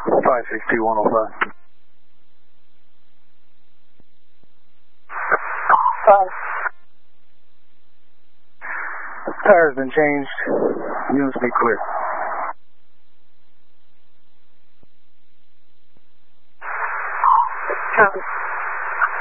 562-105. Tire's been changed. Units be clear. Copy.